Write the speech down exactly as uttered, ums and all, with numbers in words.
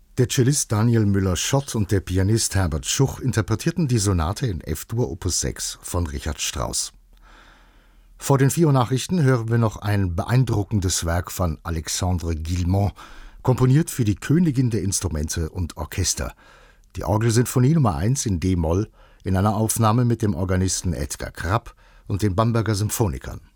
Der Cellist Daniel Müller-Schott und der Pianist Herbert Schuch interpretierten die Sonate in F-Dur Opus sechs von Richard Strauss. Vor den vier Uhr Nachrichten hören wir noch ein beeindruckendes Werk von Alexandre Guilmant, komponiert für die Königin der Instrumente und Orchester. Die Orgelsinfonie Nummer eins in D-Moll in einer Aufnahme mit dem Organisten Edgar Krapp und den Bamberger Symphonikern.